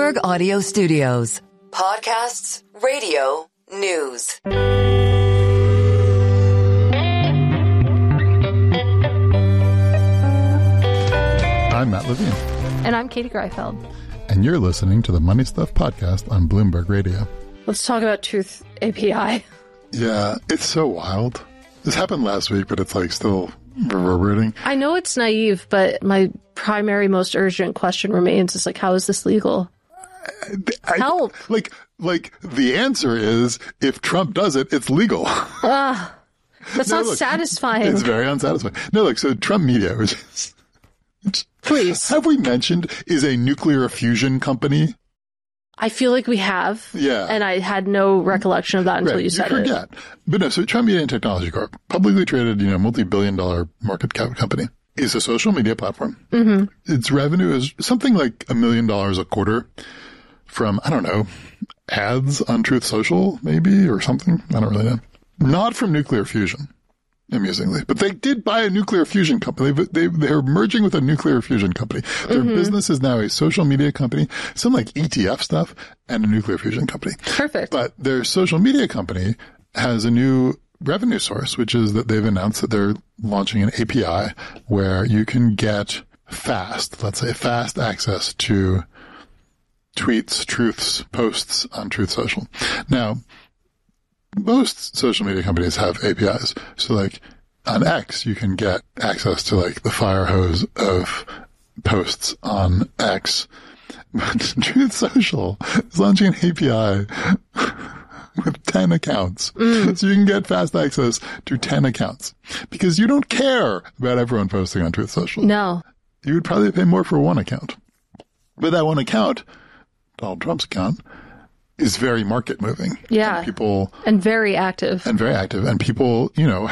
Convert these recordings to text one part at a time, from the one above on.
Bloomberg Audio Studios. Podcasts, radio, news. I'm Matt Levine. And I'm Katie Greifeld. And you're listening to the Money Stuff Podcast on Bloomberg Radio. Let's talk about Truth API. Yeah, it's so wild. This happened last week, but it's like still reverberating. I know it's naive, but my primary, most urgent question remains is like, how is this legal? Help. Like the answer is, if Trump does it, it's legal. That's not satisfying. It's very unsatisfying. No, look, so Trump Media, which is... Please. Have we mentioned is a nuclear fusion company? I feel like we have. Yeah. And I had no recollection of that until you said it. Forget. But no, so Trump Media and Technology Corp, publicly traded, multi-billion-dollar market cap company, is a social media platform. Mm-hmm. Its revenue is something like $1 million a quarter from, I don't know, ads on Truth Social, maybe, or something. I don't really know. Not from nuclear fusion. Amusingly. But they did buy a nuclear fusion company. They're merging with a nuclear fusion company. Their business is now a social media company, some like ETF stuff, and a nuclear fusion company. Perfect. But their social media company has a new revenue source, which is that they've announced that they're launching an API where you can get fast access to tweets, truths, posts on Truth Social. Now, most social media companies have APIs. So like on X, you can get access to like the fire hose of posts on X. But Truth Social is launching an API with 10 accounts. So you can get fast access to 10 accounts because you don't care about everyone posting on Truth Social. No. You would probably pay more for one account. But that one account, Donald Trump's account, is very market moving. Yeah. And very active. And people,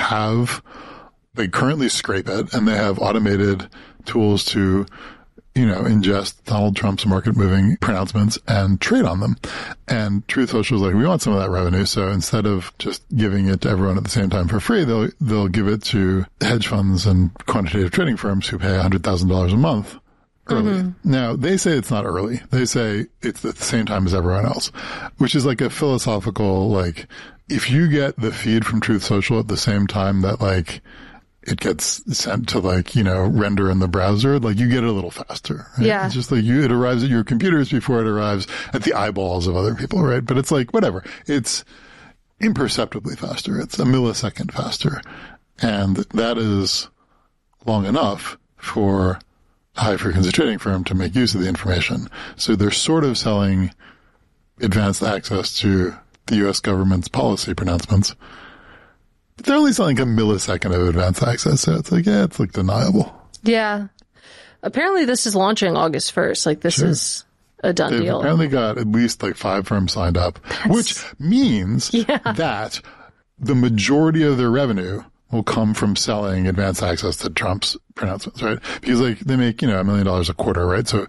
they currently scrape it and they have automated tools to, ingest Donald Trump's market moving pronouncements and trade on them. And Truth Social is like, we want some of that revenue. So instead of just giving it to everyone at the same time for free, they'll give it to hedge funds and quantitative trading firms who pay $100,000 a month. Early. Now, they say it's not early. They say it's at the same time as everyone else, which is like a philosophical, like, if you get the feed from Truth Social at the same time that, like, it gets sent to, like, render in the browser, like, you get it a little faster. Right? Yeah. It's just like it arrives at your computers before it arrives at the eyeballs of other people, right? But it's like, whatever. It's imperceptibly faster. It's a millisecond faster. And that is long enough for high-frequency trading firm to make use of the information. So they're sort of selling advanced access to the U.S. government's policy pronouncements. But they're only selling a millisecond of advanced access, so it's like, it's like deniable. Yeah. Apparently this is launching August 1st. Like, this is a done They've deal. apparently got at least like 5 firms signed up, which means that the majority of their revenue will come from selling advanced access to Trump's pronouncements, right? Because like they make, $1 million a quarter, right? So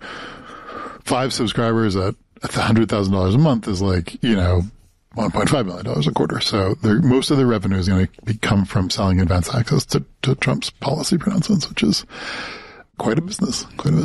5 subscribers at $100,000 a month is like, $1.5 million a quarter. So most of their revenue is going to come from selling advanced access to Trump's policy pronouncements, which is quite a business.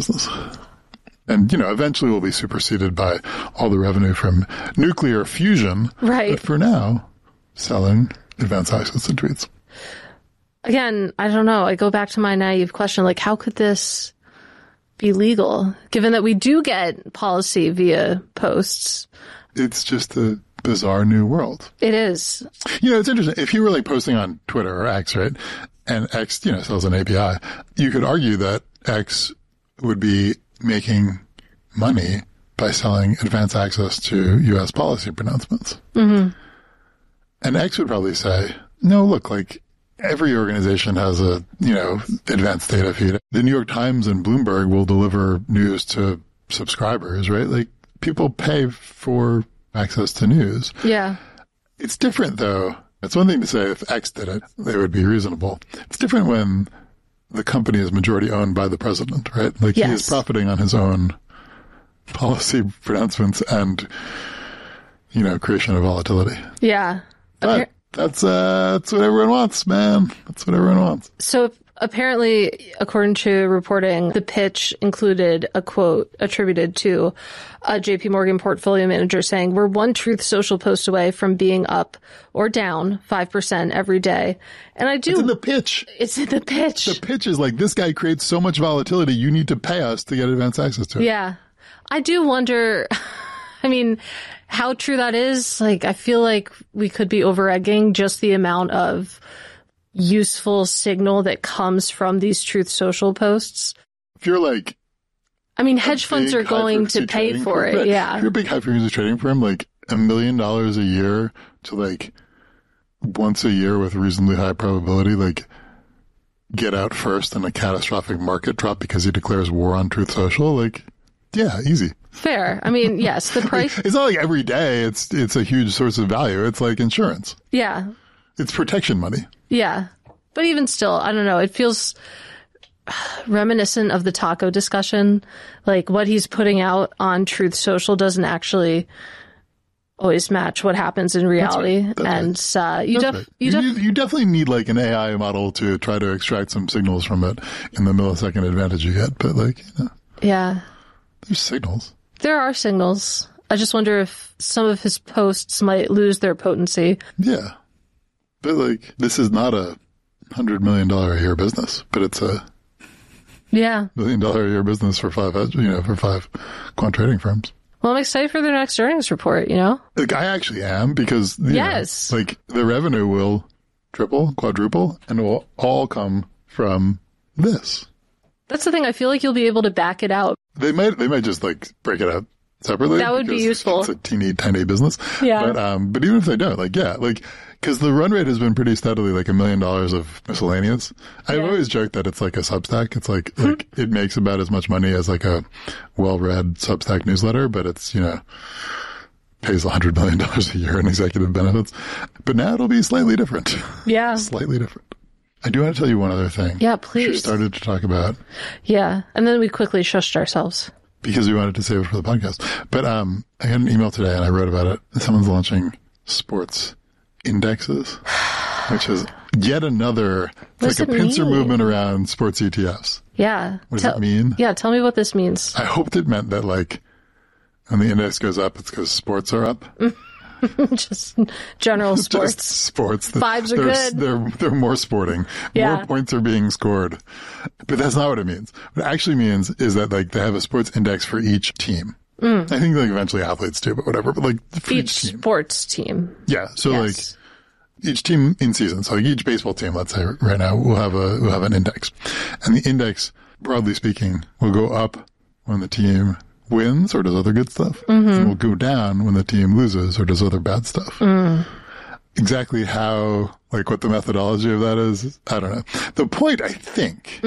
And, eventually will be superseded by all the revenue from nuclear fusion. Right. But for now, selling advanced access to tweets. Again, I don't know. I go back to my naive question, like, how could this be legal, given that we do get policy via posts? It's just a bizarre new world. It is. It's interesting. If you were like posting on Twitter or X, right, and X, sells an API, you could argue that X would be making money by selling advanced access to U.S. policy pronouncements. Mm-hmm. And X would probably say, no, look, like, every organization has a, advanced data feed. The New York Times and Bloomberg will deliver news to subscribers, right? Like, people pay for access to news. Yeah. It's different, though. It's one thing to say if X did it, they would be reasonable. It's different when the company is majority owned by the president, right? Like, he is profiting on his own policy pronouncements and, creation of volatility. Yeah. But that's what everyone wants, man. That's what everyone wants. So apparently, according to reporting, the pitch included a quote attributed to a JP Morgan portfolio manager saying, "We're one Truth Social post away from being up or down 5% every day." And I do. It's in the pitch. It's in the pitch. The pitch is like, this guy creates so much volatility, you need to pay us to get advanced access to it. Yeah. I do wonder, I mean, how true that is. Like, I feel like we could be over-egging just the amount of useful signal that comes from these Truth Social posts. If you're like, I mean, hedge funds are going to pay for it. Right? Yeah. If you're a big high-frequency trading firm, like $1 million a year to like once a year with reasonably high probability, like get out first in a catastrophic market drop because he declares war on Truth Social, like, yeah, easy. Fair. I mean, yes, the price. It's not like every day it's a huge source of value. It's like insurance. Yeah. It's protection money. Yeah. But even still, I don't know. It feels reminiscent of the taco discussion. Like what he's putting out on Truth Social doesn't actually always match what happens in reality. That's right. You definitely need like an AI model to try to extract some signals from it in the millisecond advantage you get. But like, you know, yeah, there's signals. There are signals. I just wonder if some of his posts might lose their potency. Yeah. But like, this is not a $100 million a year business, but it's a $1 million a year business for five quant trading firms. Well, I'm excited for their next earnings report, you know? Like, I actually am, because yes, like the revenue will triple, quadruple, and it will all come from this. That's the thing. I feel like you'll be able to back it out. They might just like break it out separately. That would be useful. It's a teeny tiny business. Yeah. But even if they don't, like, yeah, like, because the run rate has been pretty steadily like $1 million of miscellaneous. I've always joked that it's like a Substack. It's like it makes about as much money as like a well-read Substack newsletter, but it's, you know, pays $100 million a year in executive benefits. But now it'll be slightly different. Yeah. Slightly different. I do want to tell you one other thing. Yeah, please. We started to talk about. Yeah. And then we quickly shushed ourselves. Because we wanted to save it for the podcast. But I got an email today and I wrote about it. Someone's launching sports indexes, which is yet another, it's like a pincer movement around sports ETFs. Yeah. What does it mean? Yeah, tell me what this means. I hoped it meant that like when the index goes up, it's because sports are up. Just general sports. Just sports. Vibes are good. They're more sporting. Yeah. More points are being scored. But that's not what it means. What it actually means is that like they have a sports index for each team. I think like eventually athletes do, but whatever. But like for each team. Sports team. Yeah. So like each team in season. So like each baseball team, let's say right now, will have an index. And the index, broadly speaking, will go up when the team wins or does other good stuff, and will go down when the team loses or does other bad stuff. Exactly how, like what the methodology of that is, I don't know. The point, I think,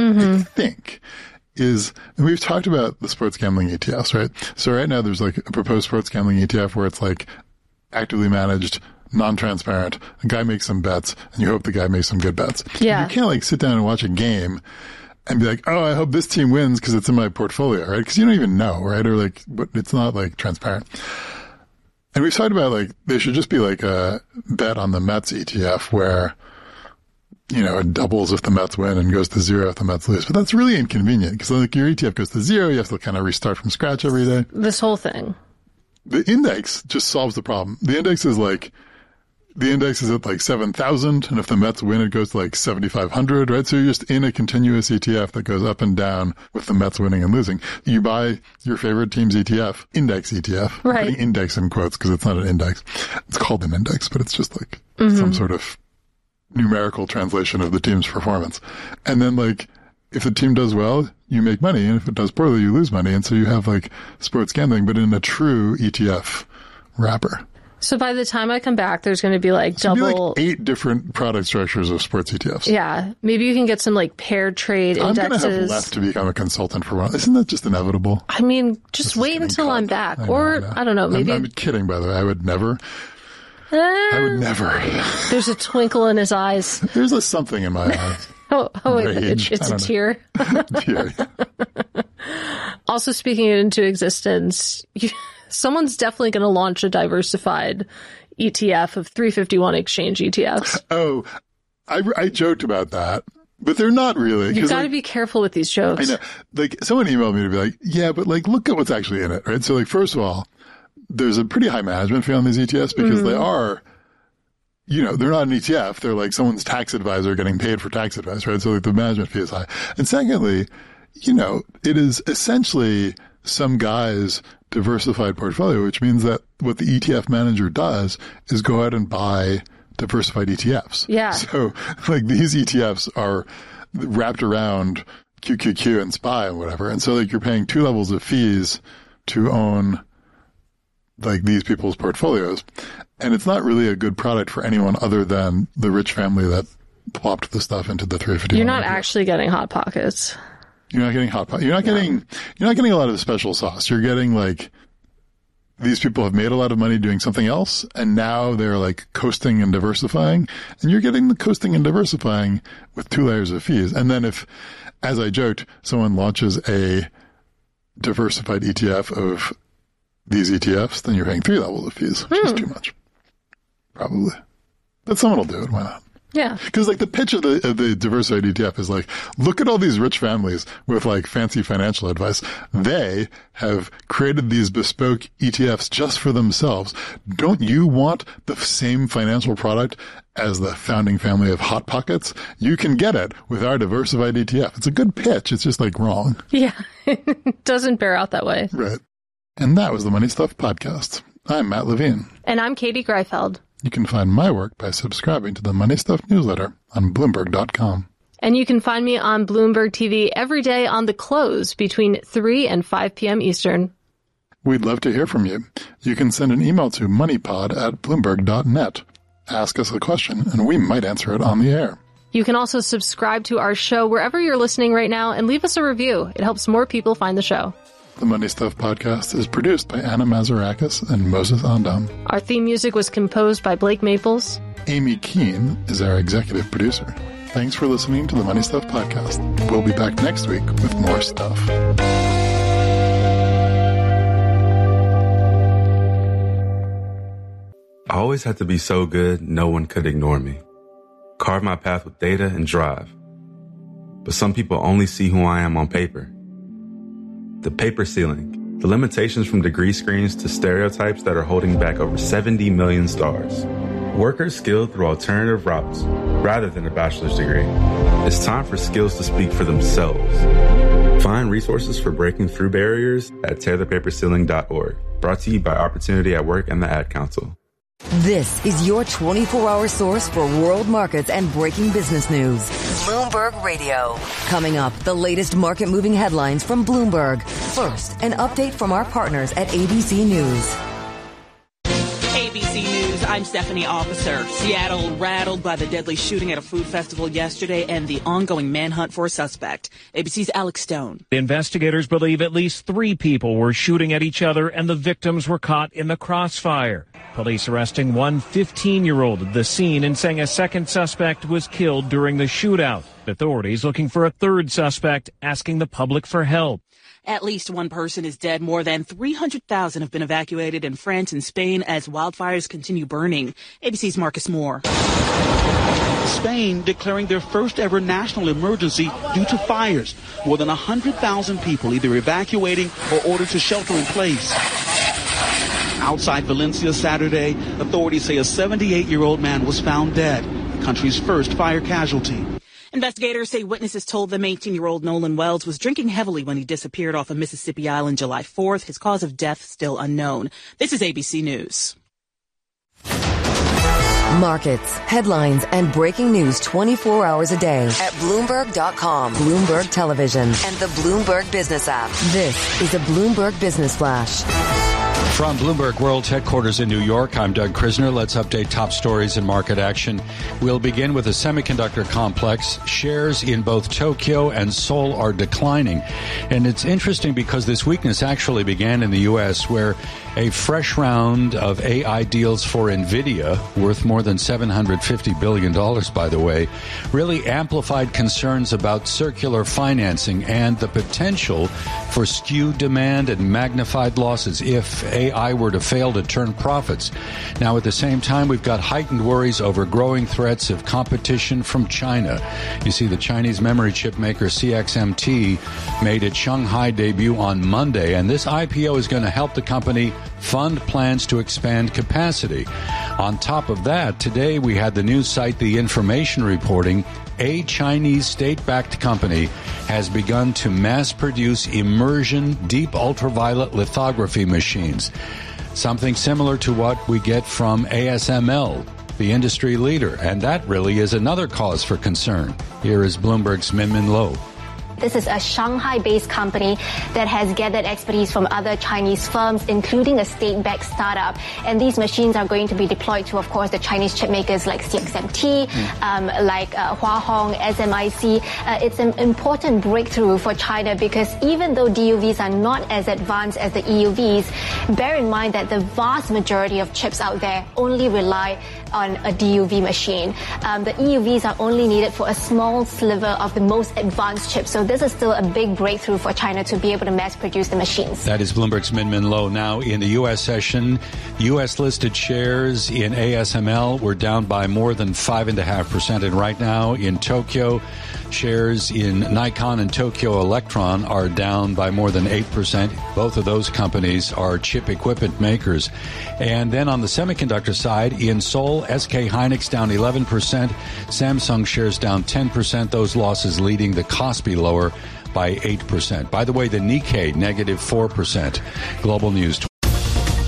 is, and we've talked about the sports gambling ETFs, right? So right now there's like a proposed sports gambling ETF where it's like actively managed, non-transparent. A guy makes some bets and you hope the guy makes some good bets. Yeah. You can't like sit down and watch a game and be like, oh, I hope this team wins because it's in my portfolio, right? Because you don't even know, right? Or like, but it's not like transparent. And we've talked about like, there should just be like a bet on the Mets ETF where, you know, it doubles if the Mets win and goes to zero if the Mets lose. But that's really inconvenient because like your ETF goes to zero. You have to kind of restart from scratch every day. This whole thing. The index just solves the problem. The index is at like 7,000, and if the Mets win, it goes to like 7,500, right? So you're just in a continuous ETF that goes up and down with the Mets winning and losing. You buy your favorite team's ETF, index ETF. Right. I'm putting index in quotes because it's not an index. It's called an index, but it's just like some sort of numerical translation of the team's performance. And then like, if the team does well, you make money, and if it does poorly, you lose money. And so you have like sports gambling, but in a true ETF wrapper. So by the time I come back, there's going to be like double. Be like 8 different product structures of sports ETFs. Yeah. Maybe you can get some like paired trade indexes. I'm going to have left to become a consultant for one. Isn't that just inevitable? I mean, just wait until I'm back. I don't know. Maybe. I'm kidding, by the way. I would never. There's a twinkle in his eyes. There's a something in my eyes. Oh wait, it's a tear. Tear. Also, speaking it into existence, someone's definitely going to launch a diversified ETF of 351 exchange ETFs. Oh, I joked about that. But they're not really. You've got to be careful with these jokes. I know. Like, someone emailed me to be like, yeah, but like, look at what's actually in it, right? So like, first of all, there's a pretty high management fee on these ETFs because they are, you know, they're not an ETF. They're like someone's tax advisor getting paid for tax advice, right? So like the management fee is high. And secondly, you know, it is essentially some guy's diversified portfolio, which means that what the ETF manager does is go out and buy diversified ETFs. Yeah. So like these ETFs are wrapped around QQQ and SPY and whatever. And so like you're paying 2 levels of fees to own like these people's portfolios. And it's not really a good product for anyone other than the rich family that plopped the stuff into the 350. You're not actually getting Hot Pockets. You're not getting Hot Pockets. You're not getting a lot of the special sauce. You're getting like, these people have made a lot of money doing something else, and now they're like coasting and diversifying, and you're getting the coasting and diversifying with 2 layers of fees. And then if, as I joked, someone launches a diversified ETF of these ETFs, then you're paying 3 levels of fees, which is too much. Probably. But someone will do it. Why not? Yeah. Because like the pitch of the diversified ETF is like, look at all these rich families with like fancy financial advice. They have created these bespoke ETFs just for themselves. Don't you want the same financial product as the founding family of Hot Pockets? You can get it with our diversified ETF. It's a good pitch. It's just like wrong. Yeah. It doesn't bear out that way. Right. And that was the Money Stuff Podcast. I'm Matt Levine. And I'm Katie Greifeld. You can find my work by subscribing to the Money Stuff newsletter on Bloomberg.com. And you can find me on Bloomberg TV every day on The Close between 3 and 5 p.m. Eastern. We'd love to hear from you. You can send an email to moneypod@bloomberg.net. Ask us a question, and we might answer it on the air. You can also subscribe to our show wherever you're listening right now and leave us a review. It helps more people find the show. The Money Stuff Podcast is produced by Anna Mazarakis and Moses Andam. Our theme music was composed by Blake Maples. Amy Keene is our executive producer. Thanks for listening to the Money Stuff Podcast. We'll be back next week with more stuff. I always had to be so good, no one could ignore me. Carve my path with data and drive. But some people only see who I am on paper. The paper ceiling, the limitations from degree screens to stereotypes that are holding back over 70 million stars. Workers skilled through alternative routes rather than a bachelor's degree. It's time for skills to speak for themselves. Find resources for breaking through barriers at tearthepaperceiling.org. Brought to you by Opportunity at Work and the Ad Council. This is your 24-hour source for world markets and breaking business news. Bloomberg Radio. Coming up, the latest market-moving headlines from Bloomberg. First, an update from our partners at ABC News. ABC News, I'm Stephanie Officer. Seattle rattled by the deadly shooting at a food festival yesterday and the ongoing manhunt for a suspect. ABC's Alex Stone. Investigators believe at least 3 people were shooting at each other and the victims were caught in the crossfire. Police arresting one 15-year-old at the scene and saying a second suspect was killed during the shootout. Authorities looking for a third suspect, asking the public for help. At least one person is dead. More than 300,000 have been evacuated in France and Spain as wildfires continue burning. ABC's Marcus Moore. Spain declaring their first ever national emergency due to fires. More than 100,000 people either evacuating or ordered to shelter in place. Outside Valencia Saturday, authorities say a 78-year-old man was found dead, the country's first fire casualty. Investigators say witnesses told them 18-year-old Nolan Wells was drinking heavily when he disappeared off of Mississippi Island July 4th. His cause of death still unknown. This is ABC News. Markets, headlines, and breaking news 24 hours a day at Bloomberg.com, Bloomberg Television, and the Bloomberg Business app. This is a Bloomberg Business Flash. From Bloomberg World Headquarters in New York, I'm Doug Krisner. Let's update top stories in market action. We'll begin with the semiconductor complex. Shares in both Tokyo and Seoul are declining. And it's interesting because this weakness actually began in the U.S., where a fresh round of AI deals for NVIDIA, worth more than $750 billion, by the way, really amplified concerns about circular financing and the potential for skewed demand and magnified losses if AI AI were to fail to turn profits. Now, at the same time, we've got heightened worries over growing threats of competition from China. You see, the Chinese memory chip maker CXMT made its Shanghai debut on Monday, and this IPO is going to help the company fund plans to expand capacity. On top of that, today we had the news site The Information reporting a Chinese state-backed company has begun to mass-produce immersion deep ultraviolet lithography machines, something similar to what we get from ASML, the industry leader, and that really is another cause for concern. Here is Bloomberg's Min-Min Lo. This is a Shanghai-based company that has gathered expertise from other Chinese firms, including a state-backed startup. And these machines are going to be deployed to, of course, the Chinese chip makers like CXMT, like Hua Hong, SMIC. It's an important breakthrough for China because even though DUVs are not as advanced as the EUVs, bear in mind that the vast majority of chips out there only rely on a DUV machine. The EUVs are only needed for a small sliver of the most advanced chips. So this is still a big breakthrough for China to be able to mass produce the machines. That is Bloomberg's Min-Min Lo. Now, in the U.S. session, U.S. listed shares in ASML were down by more than 5.5%. And right now in Tokyo, shares in Nikon and Tokyo Electron are down by more than 8%. Both of those companies are chip equipment makers. And then on the semiconductor side, in Seoul, SK Hynix down 11%, Samsung shares down 10%, those losses leading the Kospi lower by 8%. By the way, the Nikkei negative 4%. Global News 20.